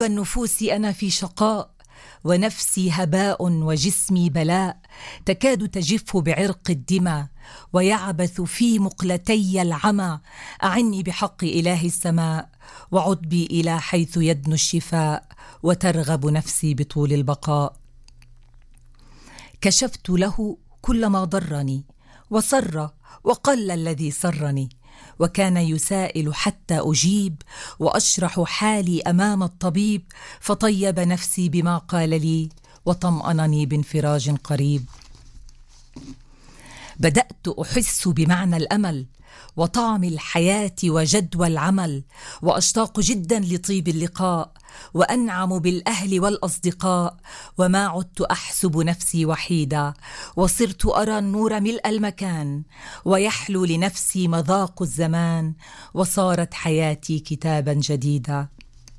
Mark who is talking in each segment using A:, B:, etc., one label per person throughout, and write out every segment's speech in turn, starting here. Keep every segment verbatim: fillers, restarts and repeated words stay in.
A: النفوس أنا في شقاء، ونفسي هباء وجسمي بلاء، تكاد تجف بعرق الدمى، ويعبث في مقلتي العمى. أعني بحق إله السماء، وعد بي إلى حيث يدنو الشفاء، وترغب نفسي بطول البقاء. كشفت له كل ما ضرني، وسر وقل الذي سرني، وكان يسائل حتى أجيب، وأشرح حالي أمام الطبيب، فطيب نفسي بما قال لي، وطمأنني بانفراج قريب. بدأت أحس بمعنى الأمل، وطعم الحياة وجدوى العمل، وأشتاق جدا لطيب اللقاء، وأنعم بالأهل والأصدقاء، وما عدت أحسب نفسي وحيدا، وصرت أرى النور ملء المكان، ويحلو لنفسي مذاق الزمان، وصارت حياتي كتابا جديدا.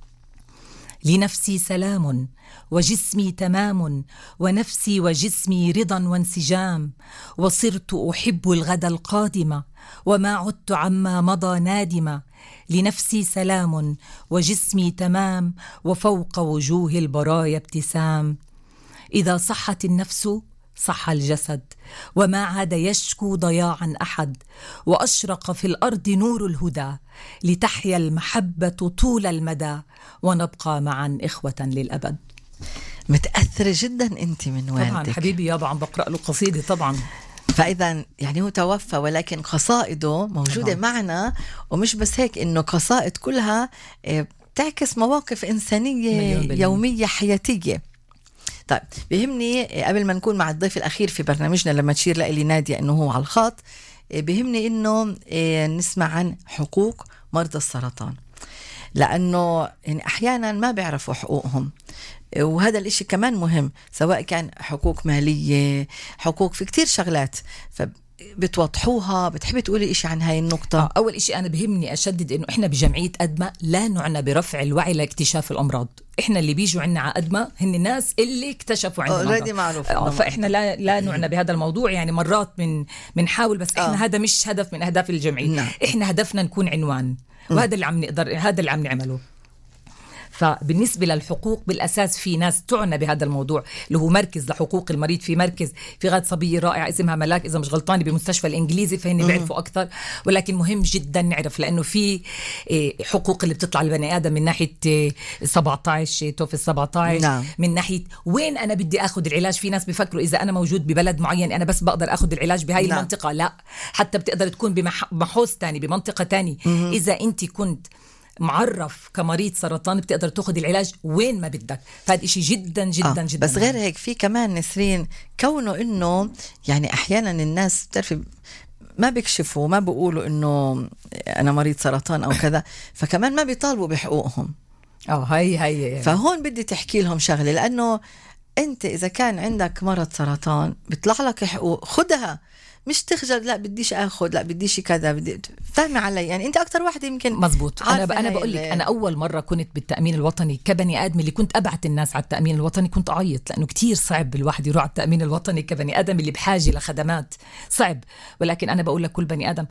A: لنفسي سلام وجسمي تمام، ونفسي وجسمي رضا وانسجام، وصرت أحب الغد القادمة، وما عدت عما مضى نادمة. لنفسي سلام وجسمي تمام، وفوق وجوه البرايا ابتسام. إذا صحت النفس صح الجسد، وما عاد يشكو ضياعا أحد، وأشرق في الأرض نور الهدى، لتحيا المحبة طول المدى، ونبقى معا إخوة للأبد.
B: متأثرة جدا أنت من والدك.
A: طبعا حبيبي يابا، عم بقرأ له قصيدة طبعا.
B: فإذا يعني هو توفى، ولكن قصائده موجودة طبعا معنا. ومش بس هيك، إنه قصائد كلها بتعكس مواقف إنسانية يومية حياتية. طيب بيهمني قبل ما نكون مع الضيف الأخير في برنامجنا، لما تشير لي نادية إنه هو على الخط، بيهمني إنه نسمع عن حقوق مرضى السرطان، لأنه يعني أحيانا ما بيعرفوا حقوقهم، وهذا الاشي كمان مهم، سواء كان حقوق مالية، حقوق في كتير شغلات، فبتوضحوها. بتحبي تقولي اشي عن هاي النقطة؟
A: أول اشي أنا بهمني أشدد إنه إحنا بجمعية أدمى لا نعنى برفع الوعي لاكتشاف الأمراض. إحنا اللي بيجوا عنا على أدمى هن الناس اللي اكتشفوا عندنا
B: معروف،
A: فإحنا لا لا نعنى بهذا الموضوع. يعني مرات من بنحاول، بس إحنا آه. هذا مش هدف من أهداف الجمعية. نعم. إحنا هدفنا نكون عنوان، وهذا اللي عم نقدر، هذا اللي عم نعمله. فبالنسبة للحقوق بالأساس في ناس تعنى بهذا الموضوع، اللي هو مركز لحقوق المريض. في مركز في غاد صبية رائعة اسمها ملاك إذا مش غلطانة بمستشفى الإنجليزي، فهن بيعرفوا أكثر. ولكن مهم جدا نعرف، لأنه في حقوق اللي بتطلع لبني آدم من ناحية سبعة عشر توفي سبعة عشر. نعم. من ناحية وين أنا بدي أخذ العلاج. في ناس بيفكروا إذا أنا موجود ببلد معين أنا بس بقدر أخذ العلاج بهاي نعم. المنطقة. لا، حتى بتقدر تكون بمحوز تاني بمنطقة تاني. مم. إذا أنت كنت معرف كمريض سرطان بتقدر تاخد العلاج وين ما بدك. فهذا إشي جدا جدا آه. جدا.
B: بس غير هيك في كمان نسرين، كونه إنه يعني أحيانا الناس بتعرفي ما بيكشفوا، ما بيقولوا إنه أنا مريض سرطان أو كذا، فكمان ما بيطالبوا بحقوقهم.
A: آه هاي هاي
B: فهون بدي تحكي لهم شغلة، لأنه أنت إذا كان عندك مرض سرطان بيطلع لك حقوق، خدها، مش تخجل لا بديش اخذ، لا بديش كذا، بدي فهمي علي. يعني انت اكتر واحده يمكن
A: مزبوط. انا ب... انا بقول لك، انا اول مره كنت بالتامين الوطني كبني ادم اللي كنت ابعت الناس على التامين الوطني كنت اعيط، لانه كتير صعب الواحد يروح على التامين الوطني كبني ادم اللي بحاجه لخدمات، صعب. ولكن انا بقول لك كل بني ادم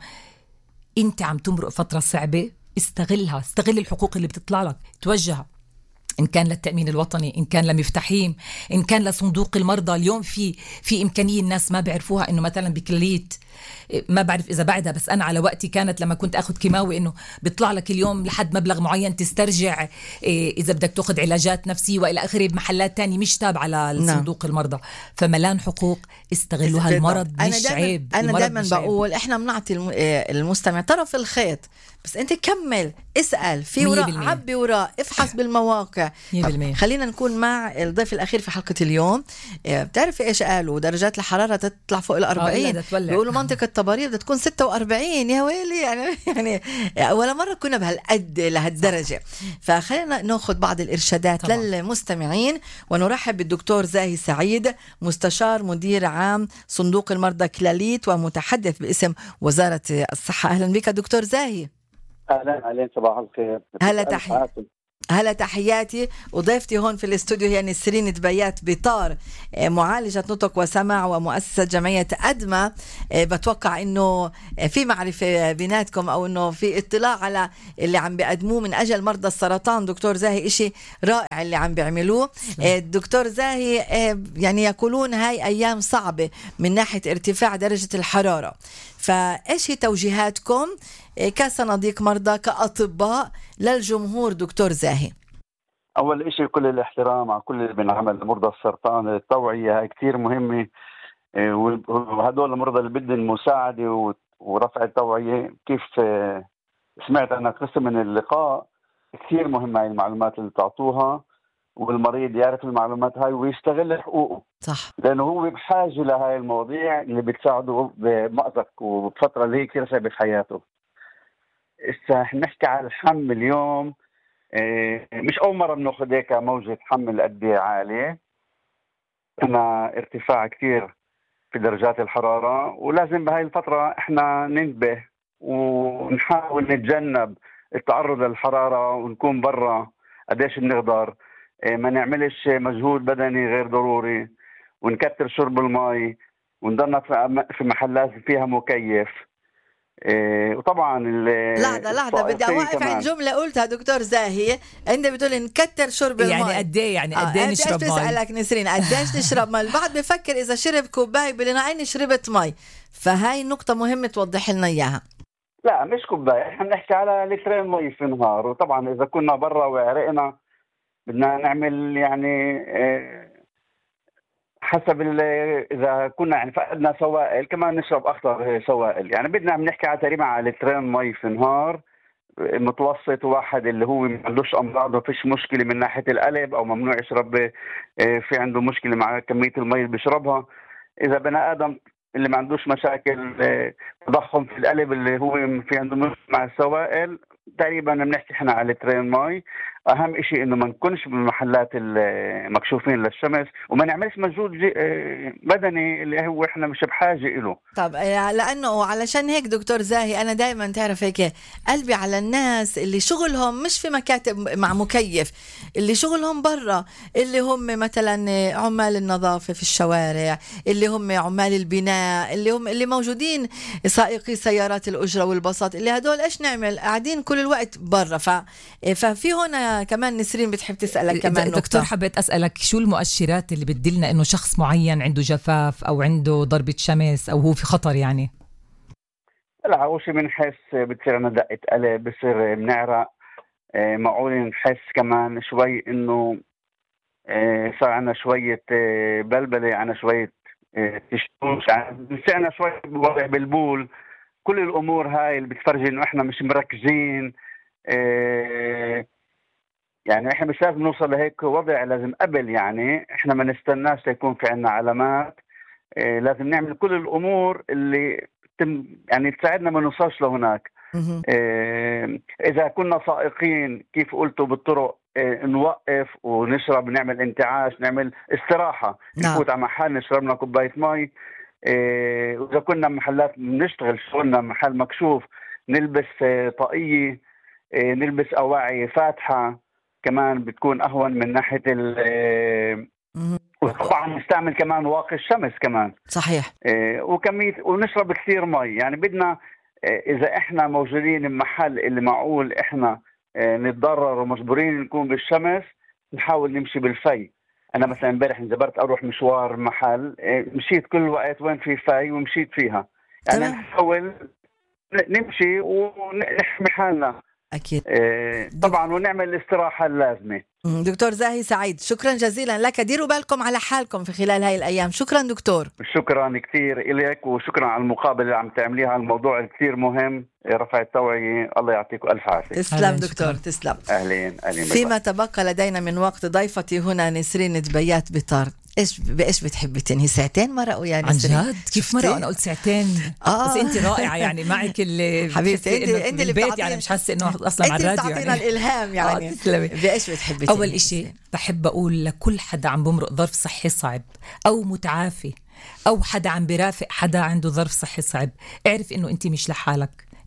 A: انت عم تمرق فتره صعبه، استغلها، استغل الحقوق اللي بتطلع لك، توجهها إن كان للتأمين الوطني، إن كان لمفتاحيم، إن كان لصندوق المرضى. اليوم في في إمكانية الناس ما بيعرفوها، إنه مثلا بكليت، ما بعرف إذا بعدها، بس أنا على وقتي كانت لما كنت أخذ كيماوي إنه بيطلع لك اليوم لحد مبلغ معين تسترجع إذا بدك تأخذ علاجات نفسية وإلى آخره بمحلات تانية مش تابعة لصندوق نعم. المرضى. فملان حقوق، استغلوها. المرض مش
B: أنا
A: عيب.
B: أنا دائما بقول إحنا بنعطي المستمع طرف الخيط، بس أنت كمل، اسأل في وراء، عبي وراء، افحص بالمواقع. خلينا نكون مع الضيف الأخير في حلقة اليوم. بتعرفي إيش قالوا؟ درجات الحرارة تطلع فوق الأربعين، بيقولوا منطقة تبارير بدها تكون ستة وأربعين. يا ويلي يعني يعني ولا مرة كنا بهالقد لهالدرجة. فخلينا نأخذ بعض الإرشادات طبعا للمستمعين، ونرحب بالدكتور زاهي سعيد، مستشار مدير عام صندوق المرضى كلاليت ومتحدث باسم وزارة الصحة. أهلا بك دكتور زاهي.
C: أهلا عليك، صباح الخير.
B: هلا، تحية هلا تحياتي. وضيفتي هون في الاستوديو هي نسرين دبيات بطار، معالجة نطق وسمع ومؤسسة جمعية أدمى. بتوقع إنه في معرفة بيناتكم أو إنه في اطلاع على اللي عم بيقدموه من أجل مرضى السرطان. دكتور زاهي إشي رائع اللي عم بيعملوه. دكتور زاهي يعني يقولون هاي أيام صعبة من ناحية ارتفاع درجة الحرارة، فإيش هي توجيهاتكم كصناديق مرضى كأطباء للجمهور دكتور زاهي؟
C: أول إشي كل الاحترام على كل اللي بنعمل مرضى السرطان. التوعية هاي كتير مهمة، وهدول المرضى اللي بدهم مساعدة ورفع التوعية. كيف سمعت أنا قسم من اللقاء كتير مهمة هاي المعلومات اللي تعطوها، والمريض يعرف المعلومات هاي ويستغل حقوقه، صح، لأنه هو بحاجة لهاي المواضيع اللي بتساعده بمأزق وبفترة اللي هي كتير صعبة في حياته. إسا نحكي على الحم اليوم، مش أول مرة بناخذ هيك موجة حمل قد عالية. أنا ارتفاع كتير في درجات الحرارة، ولازم بهاي الفترة إحنا ننتبه ونحاول نتجنب التعرض للحرارة ونكون برا قديش بنقدر، ما نعملش مجهود بدني غير ضروري، ونكتر شرب المي، ونضلنا في محلات فيها مكيف. إيه وطبعا
B: لحظة لحظة بدي أوقف عند جملة قلتها دكتور زاهي. أنت بتقول نكتر شرب المي،
A: يعني قد ايه يعني قد ايه آه نشرب مي؟
B: بسألك نسرين قديش نشرب مي؟ البعض بفكر إذا شرب كوباية بلناعين شربت مي، فهاي نقطة مهمة توضح لنا إياها.
C: لا مش كوباية، احنا بنحكي على لترين مي في النهار. وطبعا إذا كنا برا وعرقنا بدنا نعمل يعني إيه حسب اذا كنا يعني فقدنا سوائل كمان نشرب اخضر سوائل. يعني بدنا بنحكي على تقريبا على لترين مي في النهار متوسط. واحد اللي هو ما عندوش امراض وفيش مشكله من ناحيه القلب او ممنوع يشرب، في عنده مشكله مع كميه المي اللي بيشربها. اذا بني ادم اللي ما عندوش مشاكل تضخم في القلب اللي هو في عنده مشكله مع السوائل، تقريبا بنحكي احنا على لترين مي. اهم شيء انه ما نكونش بالمحلات المكشوفين للشمس، وما نعملش مجهود بدني اللي هو احنا مش بحاجه له.
B: طب لانه علشان هيك دكتور زاهي انا دائما تعرف هيك قلبي على الناس اللي شغلهم مش في مكاتب مع مكيف، اللي شغلهم برا، اللي هم مثلا عمال النظافه في الشوارع، اللي هم عمال البناء، اللي هم اللي موجودين سائقي سيارات الاجره والباصات، اللي هدول ايش نعمل قاعدين كل الوقت برا. ف ففي هنا كمان نسرين بتحب تسألك كمان
A: دكتور، حبيت أسألك شو المؤشرات اللي بتدلنا إنه شخص معين عنده جفاف أو عنده ضربة شمس أو هو في خطر يعني؟
C: لا أول شيء بنحس بتصير عنا دقة قلب، بصير بنعرق، معقول نحس كمان شوي إنه صار عنا شوية بلبلة، عنا شوية تشوش، بصير عنا شوية وضع بالبول. كل الأمور هاي اللي بتفرجي إنه إحنا مش مركزين. يعني احنا مش لازم نوصل لهيك وضع، لازم قبل يعني احنا ما نستناش يكون في عنا علامات. اه لازم نعمل كل الامور اللي تم يعني تساعدنا ما نوصلش لهناك. اه اذا كنا سائقين كيف قلتوا بالطرق اه نوقف ونشرب، نعمل انتعاش، نعمل استراحة، نفوت على محل نشرب لنا كوباية مي. اه واذا كنا محلات بنشتغل شغلنا محل مكشوف نلبس اه طاقية، اه نلبس أواعي فاتحة كمان بتكون أهون من ناحية ال وطبعا نستعمل كمان واقي الشمس كمان.
B: صحيح.
C: وكمية ونشرب كثير مي. يعني بدنا إذا إحنا موجودين بمحل اللي معقول إحنا نتضرر ومجبورين نكون بالشمس، نحاول نمشي بالفي. أنا مثلا امبارح انجبرت أروح مشوار محل، مشيت كل وقت وين في في ومشيت فيها. يعني تمام. نحاول نمشي ونحمي حالنا
B: أكيد.
C: إيه طبعا ونعمل الاستراحة اللازمة.
B: دكتور زاهي سعيد، شكرا جزيلا لك. ديروا بالكم على حالكم في خلال هاي الأيام. شكرا دكتور.
C: شكرا كتير إليك، وشكرا على المقابلة اللي عم تعمليها. الموضوع كتير مهم، رفع التوعية. الله يعطيكم ألف عافية.
B: تسلم دكتور. شكرا. تسلم.
C: أهلين أهلين.
B: فيما تبقى لدينا من وقت، ضيفتي هنا نسرين دبيات بطار. ايش بايش بتحبي تنهي؟ ساعتين مرقوا يعني؟
A: عن جد كيف مرقوا؟ انا قلت ساعتين. آه. بس انت رائعه يعني، معك اللي
B: حبيبتي انت انت اللي
A: بتعطينا، يعني مش حاسه انه اصلا على الراديو
B: يعني بتعطينا الالهام يعني.
A: تسلمي.
B: بايش بتحبي
A: تنهي؟ اول إشي بحب اقول لكل حدا عم بمرق ظرف صحي صعب او متعافي او حدا عم برافق حدا عنده ظرف صحي صعب، اعرف انه انت مش لحالك،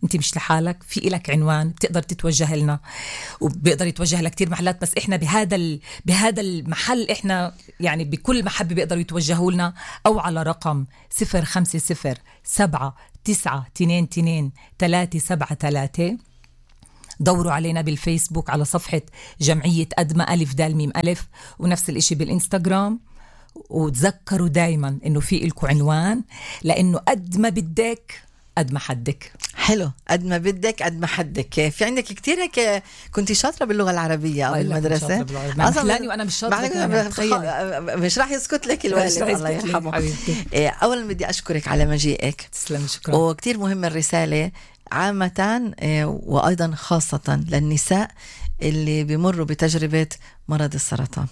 A: انت مش لحالك، في إلك عنوان بتقدر تتوجه لنا، وبيقدر يتوجه لكتير محلات، بس احنا بهذا ال... بهذا المحل احنا يعني بكل محبة بيقدروا يتوجهوا لنا، او على رقم صفر خمسة صفر سبعة تسعة اثنين اثنين ثلاثة سبعة ثلاثة. دوروا علينا بالفيسبوك على صفحة جمعية أدمة ألف دال ميم ألف، ونفس الاشي بالإنستغرام. وتذكروا دايما إنه في إلكو عنوان، لأنه قد ما بدك قد ما حدك.
B: حلو، قد ما بدك قد ما حدك. في عندك كتير هيك، كنت شاطرة باللغة العربية أو المدرسة
A: أصلا، وأنا مش شاطرة
B: مش راح يسكت لك الوالد الله يرحمه. أولا بدي أشكرك على مجيئك.
A: تسلم، شكرا.
B: وكتير مهمة الرسالة عامة وأيضا خاصة للنساء اللي بيمروا بتجربة مرض السرطان.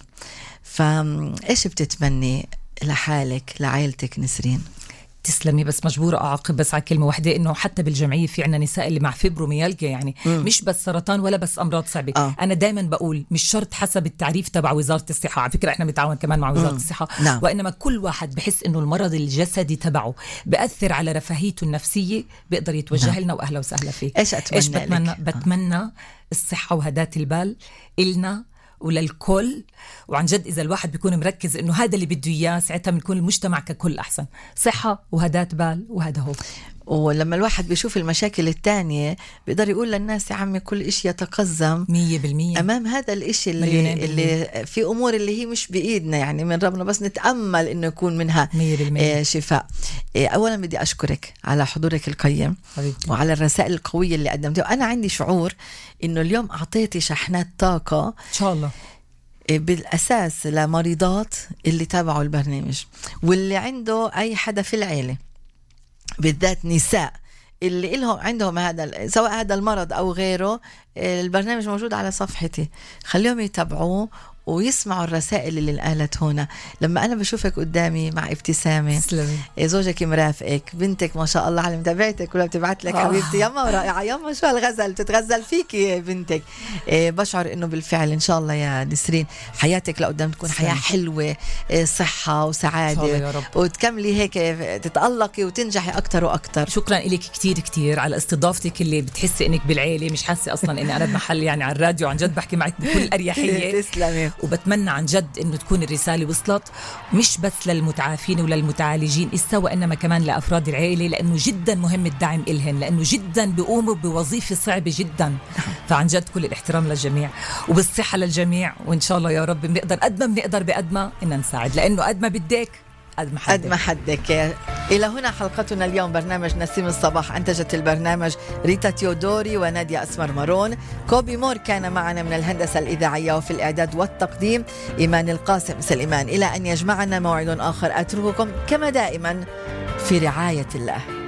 B: فإيش بتتمني لحالك لعائلتك نسرين؟
A: تسلمي، بس مجبورة أعقب بس على كلمة واحدة، إنه حتى بالجمعية في عنا نساء اللي مع فيبروميالجيا، يعني م. مش بس سرطان ولا بس أمراض صعبة. آه. أنا دايما بقول مش شرط حسب التعريف تبع وزارة الصحة، على فكرة إحنا بنتعاون كمان مع وزارة م. الصحة. نعم. وإنما كل واحد بحس إنه المرض الجسدي تبعه بأثر على رفاهيته النفسية بيقدر يتوجه نعم. لنا، وأهلا وسهلا فيه.
B: إيش أتمنى
A: إيش بتمنى؟
B: لك؟
A: بتمنى آه. الصحة وهدات البال إلنا وللكل، وعن جد إذا الواحد بيكون مركز إنه هذا اللي بده إياه، ساعتها بنكون المجتمع ككل أحسن. صحة وهدات بال، وهذا هو.
B: ولما الواحد بيشوف المشاكل التانية بيقدر يقول للناس يا عمي كل إشي يتقزم
A: مية بالمية
B: أمام هذا الإشي اللي, اللي في أمور اللي هي مش بإيدنا، يعني من ربنا، بس نتأمل إنه يكون منها آه شفاء. آه أولا بدي أشكرك على حضورك القيم حبيبتي، وعلى الرسائل القوية اللي قدمتها. أنا عندي شعور إنه اليوم أعطيتي شحنات طاقة
A: إن شاء الله
B: بالأساس لمريضات اللي تابعوا البرنامج، واللي عنده أي حدا في العيلة، بالذات نساء اللي إلهم عندهم هذا سواء هذا المرض أو غيره. البرنامج موجود على صفحتي، خليهم يتابعوه ويسمعوا الرسائل اللي انقالت هنا. لما أنا بشوفك قدامي مع ابتسامة،
A: تسلمي.
B: زوجك مرافقك، بنتك ما شاء الله على متابعتك ولا بتبعت لك آه. حبيبتي يما ورائعة، يما شو هالغزل بتتغزل فيكي بنتك. بشعر إنه بالفعل إن شاء الله يا نسرين حياتك لقدام تكون حياة حلوة، صحة وسعادة، وتكملي هيك تتألقي وتنجحي أكتر وأكتر.
A: شكرا لك كتير كتير على استضافتك، اللي بتحسي إنك بالعيلة، مش حاسة أصلا إني أنا بمحل يعني على الراديو، عن جد بحكي معك بكل أريحية.
B: تسلمي.
A: وبتمنى عن جد إنه تكون الرسالة وصلت مش بس للمتعافين وللمتعالجين استوى، إنما كمان لأفراد العائلة، لأنه جدا مهم الدعم إلهن، لأنه جدا بيقوموا بوظيفة صعبة جدا. فعن جد كل الاحترام للجميع وبالصحة للجميع، وإن شاء الله يا رب بنقدر قد ما بنقدر بقد ما إن نساعد، لأنه قد ما بدك قد ما حدك.
B: قد ما حدك. إلى هنا حلقتنا اليوم، برنامج نسيم الصباح. أنتجت البرنامج ريتا تيودوري ونادية أسمر مارون. كوبي مور كان معنا من الهندسة الإذاعية، وفي الإعداد والتقديم إيمان القاسم سليمان. إلى أن يجمعنا موعد آخر، أترككم كما دائما في رعاية الله.